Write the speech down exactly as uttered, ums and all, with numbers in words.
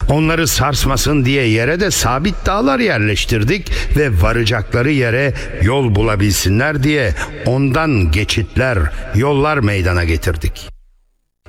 Onları sarsmasın diye yere de sabit dağlar yerleştirdik ve varacakları yere yol bulabilsinler diye ondan geçitler, yollar meydana getirdik.